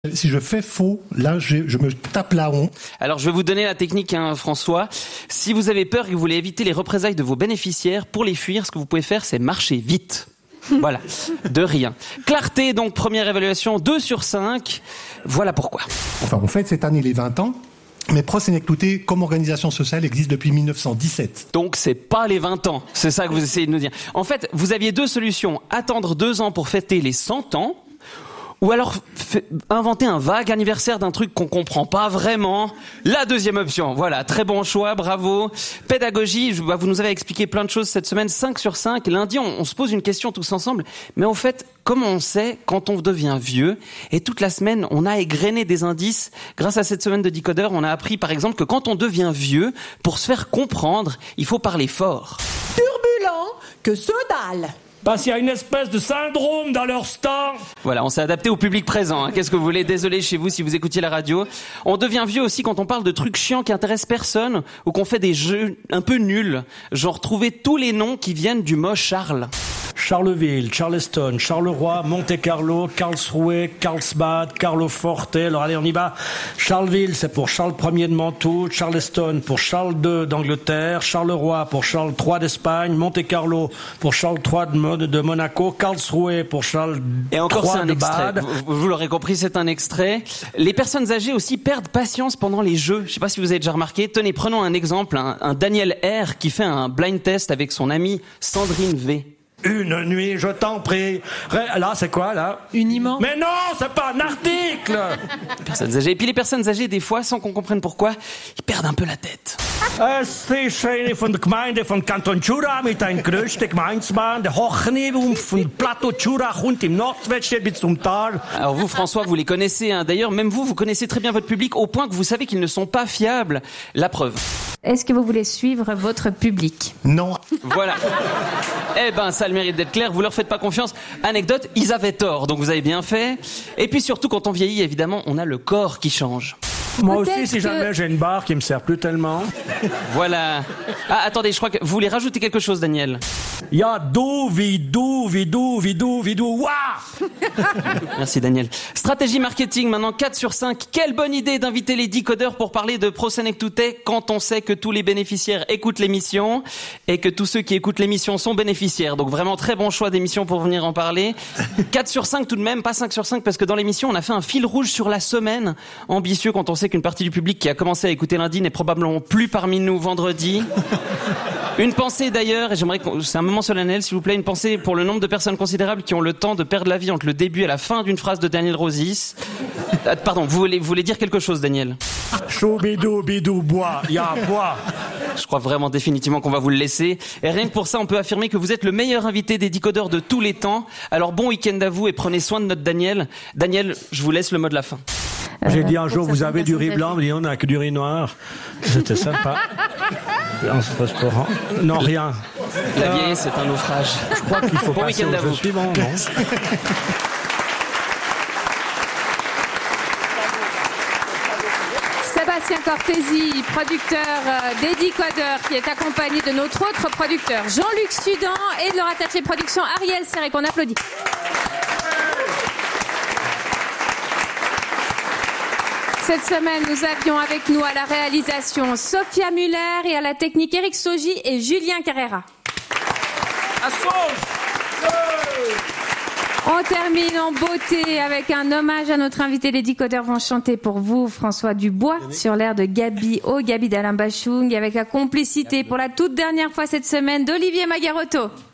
Si je fais faux, là, je me tape la honte. Alors, je vais vous donner la technique, François. Si vous avez peur et que vous voulez éviter les représailles de vos bénéficiaires, pour les fuir, ce que vous pouvez faire, c'est marcher vite. Voilà, de rien. Clarté, donc, première évaluation, 2 sur 5. Voilà pourquoi. Enfin, on fête cette année les 20 ans. Mais Prosenectute, comme organisation sociale, existe depuis 1917. Donc, c'est pas les 20 ans. C'est ça que vous essayez de nous dire. En fait, vous aviez 2 solutions. Attendre 2 ans pour fêter les 100 ans. Ou alors inventer un vague anniversaire d'un truc qu'on comprend pas vraiment. La deuxième option, voilà, très bon choix, bravo. Pédagogie, vous nous avez expliqué plein de choses cette semaine, 5 sur 5. Lundi, on se pose une question tous ensemble, mais au fait, comment on sait quand on devient vieux? Et toute la semaine, on a égrené des indices. Grâce à cette semaine de Décodeur, on a appris par exemple que quand on devient vieux, pour se faire comprendre, il faut parler fort. Turbulent que ce dalle. Parce qu'il y a une espèce de syndrome dans leur star. Voilà, on s'est adapté au public présent. Qu'est-ce que vous voulez? Désolé chez vous si vous écoutiez la radio. On devient vieux aussi quand on parle de trucs chiants qui intéressent personne ou qu'on fait des jeux un peu nuls. Genre trouver tous les noms qui viennent du mot Charles. Charleville, Charleston, Charleroi, Monte-Carlo, Karlsruhe, Carlsbad, Carloforte. Alors allez, on y va. Charleville, c'est pour Charles Ier de Mantoue. Charleston pour Charles II d'Angleterre. Charleroi pour Charles III d'Espagne. Monte-Carlo pour Charles III de Monaco. Karlsruhe pour Charles Et encore, III c'est un de extrait. Bade. Vous l'aurez compris, c'est un extrait. Les personnes âgées aussi perdent patience pendant les jeux. Je sais pas si vous avez déjà remarqué. Tenez, prenons un exemple. Un Daniel R qui fait un blind test avec son amie Sandrine V. Une nuit, je t'en prie. Là, c'est quoi, là? Uniment. Mais non, c'est pas un article. Personnes âgées. Et puis les personnes âgées, des fois, sans qu'on comprenne pourquoi, ils perdent un peu la tête. Es ist eine von der Gemeinde von Kanton Jura mit ein größte Gemeinsbahn, der Hochniveau von Plateau Jura und im Nordwest bis zum Tal. Alors vous, François, vous les connaissez. D'ailleurs, même vous connaissez très bien votre public au point que vous savez qu'ils ne sont pas fiables. La preuve. Est-ce que vous voulez suivre votre public? Non. Voilà. Eh ben, ça a le mérite d'être clair. Vous leur faites pas confiance. Anecdote, ils avaient tort, donc vous avez bien fait. Et puis surtout, quand on vieillit, évidemment, on a le corps qui change. Moi Peut-être aussi, si que- jamais j'ai une barre qui me sert plus tellement. Voilà. Ah, attendez, je crois que vous voulez rajouter quelque chose, Daniel. Il y a vidou, wouah! Merci, Daniel. Stratégie marketing, maintenant 4 sur 5. Quelle bonne idée d'inviter les décodeurs pour parler de Prosenectute quand on sait que tous les bénéficiaires écoutent l'émission et que tous ceux qui écoutent l'émission sont bénéficiaires. Donc vraiment très bon choix d'émission pour venir en parler. 4 sur 5 tout de même, pas 5 sur 5 parce que dans l'émission, on a fait un fil rouge sur la semaine. Ambitieux quand on sait qu'une partie du public qui a commencé à écouter lundi n'est probablement plus parmi nous vendredi. Une pensée d'ailleurs, et c'est un moment solennel s'il vous plaît, une pensée pour le nombre de personnes considérables qui ont le temps de perdre la vie entre le début et la fin d'une phrase de Daniel Rosis. Pardon, vous voulez dire quelque chose, Daniel? Choubidou, bois, bois. Je crois vraiment définitivement qu'on va vous le laisser. Et rien que pour ça, on peut affirmer que vous êtes le meilleur invité des décodeurs de tous les temps. Alors bon week-end à vous et prenez soin de notre Daniel. Daniel, je vous laisse le mot de la fin. J'ai dit un jour, vous avez du riz blanc, mais on n'a que du riz noir. C'était sympa. Dans ce restaurant. Non, rien. La vieillesse, c'est un naufrage. Je crois qu'il faut Bon passer week-end à au jeu vous. suivant, non? Sébastien Cortési, producteur des Décodeurs, qui est accompagné de notre autre producteur Jean-Luc Sudan et de leur attaché de production Ariel Serré, qu'on applaudit. Cette semaine, nous avions avec nous à la réalisation Sophia Muller et à la technique Eric Sogi et Julien Carrera. On termine en beauté avec un hommage à notre invité. Les Décodeurs vont chanter pour vous François Dubois sur l'air de Gabi d'Alain Bachung, avec la complicité pour la toute dernière fois cette semaine d'Olivier Magarotto.